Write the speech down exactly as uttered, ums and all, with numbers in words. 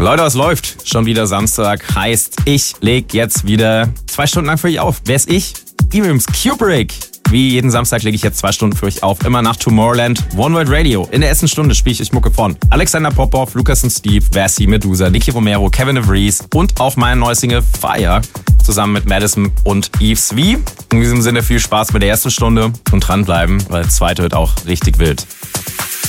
Leute, was läuft? Schon wieder Samstag. Heißt, ich leg jetzt wieder zwei Stunden lang für euch auf. Wer ist ich? Ibims Kubrick. Wie jeden Samstag lege ich jetzt zwei Stunden für euch auf. Immer nach Tomorrowland. One World Radio. In der ersten Stunde spiele ich euch Mucke von Alexander Popov, Lukas und Steve, Versi, Medusa, Nicky Romero, Kevin DeVries und auch meine neue Single Fire zusammen mit Madison und Yves V. In diesem Sinne viel Spaß mit der ersten Stunde und dranbleiben, weil die zweite wird auch richtig wild.